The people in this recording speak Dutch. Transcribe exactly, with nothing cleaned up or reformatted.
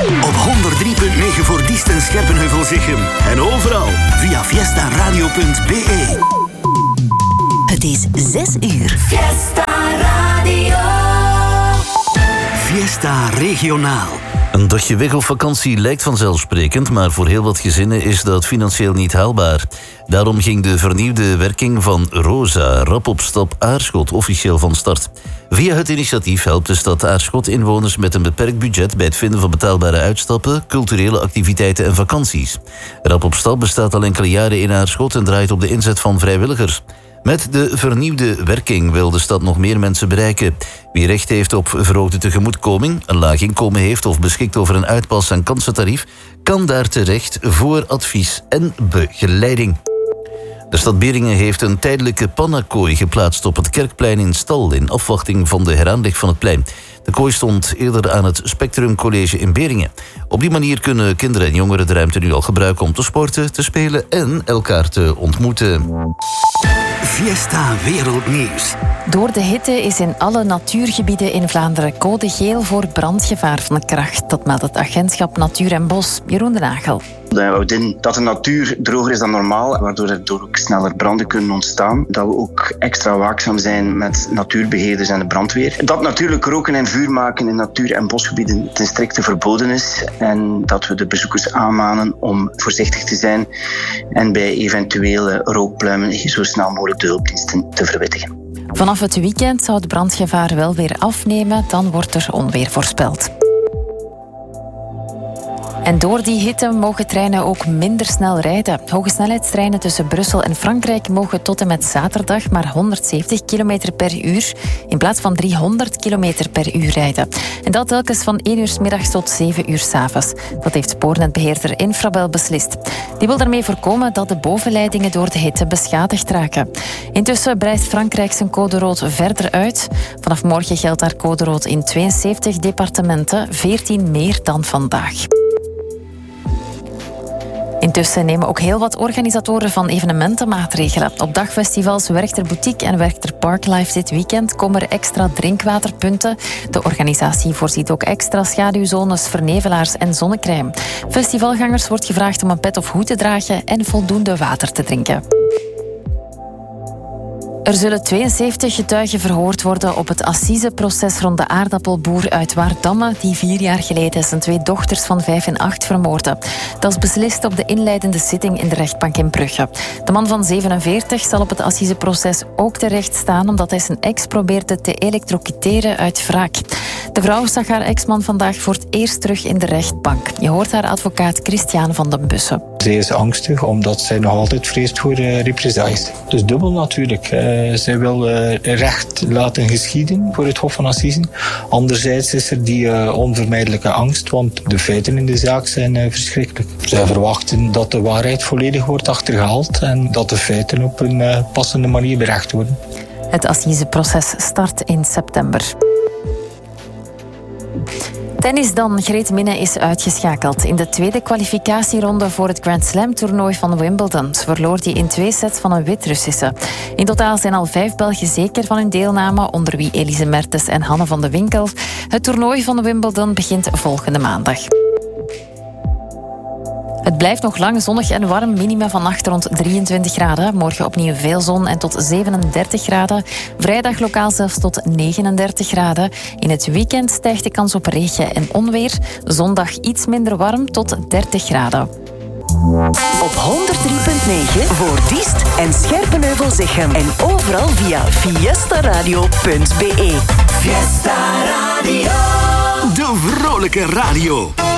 Op honderd drie punt negen voor Diest en Scherpenheuvel-Zichem. En overal via fiesta radio punt b e. Het is zes uur. Fiesta Radio. Fiesta regionaal. Een dagje weg op vakantie lijkt vanzelfsprekend, maar voor heel wat gezinnen is dat financieel niet haalbaar. Daarom ging de vernieuwde werking van ROSA, Rap op Stap Aarschot, officieel van start. Via het initiatief helpt de stad Aarschot inwoners met een beperkt budget bij het vinden van betaalbare uitstappen, culturele activiteiten en vakanties. Rap op Stap bestaat al enkele jaren in Aarschot en draait op de inzet van vrijwilligers. Met de vernieuwde werking wil de stad nog meer mensen bereiken. Wie recht heeft op verhoogde tegemoetkoming, een laag inkomen heeft of beschikt over een uitpas- en kansentarief, kan daar terecht voor advies en begeleiding. De stad Beringen heeft een tijdelijke pannakooi geplaatst op het Kerkplein in Stal in afwachting van de heraanleg van het plein. De kooi stond eerder aan het Spectrum College in Beringen. Op die manier kunnen kinderen en jongeren de ruimte nu al gebruiken om te sporten, te spelen en elkaar te ontmoeten. Fiesta Wereldnieuws. Door de hitte is in alle natuurgebieden in Vlaanderen code geel voor brandgevaar van kracht. Dat meldt het agentschap Natuur en Bos. Jeroen de Nagel. Dat houdt in dat de natuur droger is dan normaal, waardoor er door ook sneller branden kunnen ontstaan. Dat we ook extra waakzaam zijn met natuurbeheerders en de brandweer. Dat natuurlijk roken en vuur maken in natuur- en bosgebieden ten strikte verboden is. En dat we de bezoekers aanmanen om voorzichtig te zijn en bij eventuele rookpluimen zo snel mogelijk de hulpdiensten te verwittigen. Vanaf het weekend zou het brandgevaar wel weer afnemen, dan wordt er onweer voorspeld. En door die hitte mogen treinen ook minder snel rijden. Hogesnelheidstreinen tussen Brussel en Frankrijk mogen tot en met zaterdag maar honderdzeventig kilometer per uur in plaats van driehonderd kilometer per uur rijden. En dat telkens van één uur 's middags tot zeven uur 's avonds. Dat heeft spoornetbeheerder Infrabel beslist. Die wil daarmee voorkomen dat de bovenleidingen door de hitte beschadigd raken. Intussen breidt Frankrijk zijn code rood verder uit. Vanaf morgen geldt daar code rood in tweeënzeventig departementen, veertien meer dan vandaag. Intussen nemen ook heel wat organisatoren van evenementen maatregelen. Op dagfestivals Werchter Boutique en Werchter Parklife dit weekend komen er extra drinkwaterpunten. De organisatie voorziet ook extra schaduwzones, vernevelaars en zonnecrème. Festivalgangers wordt gevraagd om een pet of hoed te dragen en voldoende water te drinken. Er zullen tweeënzeventig getuigen verhoord worden op het assiseproces rond de aardappelboer uit Waardamme, die vier jaar geleden zijn twee dochters van vijf en acht vermoordde. Dat is beslist op de inleidende zitting in de rechtbank in Brugge. De man van zevenenveertig zal op het assiseproces ook terecht staan omdat hij zijn ex probeerde te elektrocuteren uit wraak. De vrouw zag haar ex-man vandaag voor het eerst terug in de rechtbank. Je hoort haar advocaat Christian van den Bussen. Zij is angstig omdat zij nog altijd vreest voor uh, represailles. Dus dubbel natuurlijk. Uh, zij wil uh, recht laten geschieden voor het Hof van Assisen. Anderzijds is er die uh, onvermijdelijke angst, want de feiten in de zaak zijn uh, verschrikkelijk. Zij verwachten dat de waarheid volledig wordt achtergehaald en dat de feiten op een uh, passende manier berecht worden. Het assiseproces start in september. Tennis dan. Greet Minne is uitgeschakeld in de tweede kwalificatieronde voor het Grand Slam-toernooi van Wimbledon. Ze verloor die in twee sets van een Wit-Russische. In totaal zijn al vijf Belgen zeker van hun deelname, onder wie Elise Mertens en Hanne van de Winkel. Het toernooi van Wimbledon begint volgende maandag. Het blijft nog lang zonnig en warm. Minima vannacht rond drieëntwintig graden. Morgen opnieuw veel zon en tot zevenendertig graden. Vrijdag lokaal zelfs tot negenendertig graden. In het weekend stijgt de kans op regen en onweer. Zondag iets minder warm tot dertig graden. Op honderd drie punt negen voor Diest en Scherpenheuvel-Zichem. En overal via fiesta radio punt b e. Fiesta Radio. De vrolijke radio.